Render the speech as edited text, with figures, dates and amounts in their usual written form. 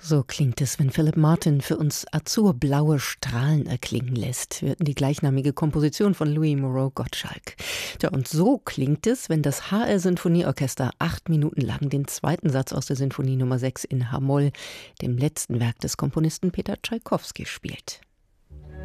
So klingt es, wenn Philip Martin für uns azurblaue Strahlen erklingen lässt. Wir hatten die gleichnamige Komposition von Louis Moreau-Gottschalk. Tja, und so klingt es, wenn das HR-Sinfonieorchester 8 Minuten lang den zweiten Satz aus der Sinfonie Nummer 6 in H-Moll, dem letzten Werk des Komponisten Peter Tschaikowski, spielt.